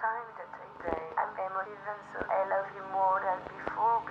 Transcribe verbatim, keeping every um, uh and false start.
time that I say I'm emotive and so I love you more than before.